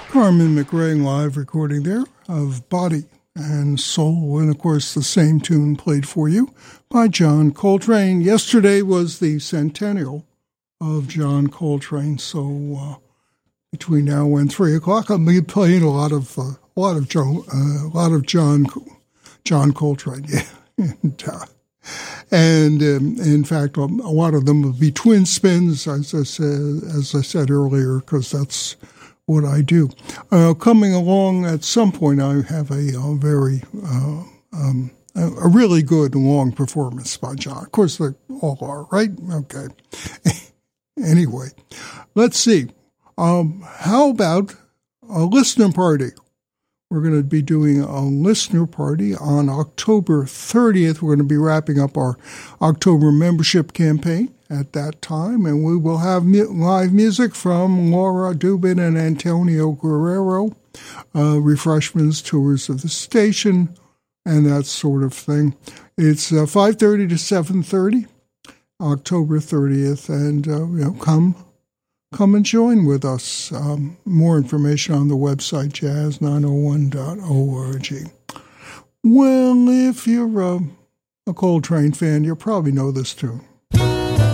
Carmen McRae live recording there of Body and Soul, and of course the same tune played for you by John Coltrane. Yesterday was the centennial of John Coltrane, so between now and 3 o'clock, I'll be playing a lot of John Coltrane. Yeah, and in fact, a lot of them will be twin spins, as I said earlier, because that's what I do. Coming along at some point, I have a really good long performance by John. Of course, they all are, right? Okay. Anyway, let's see. How about a listener party? We're going to be doing a listener party on October 30th. We're going to be wrapping up our October membership campaign at that time, and we will have live music from Laura Dubin and Antonio Guerrero, refreshments, tours of the station, and that sort of thing. It's 5:30 to 7:30, October 30th, and come and join with us. More information on the website, jazz901.org. Well, if you're a Coltrane fan, you'll probably know this tune.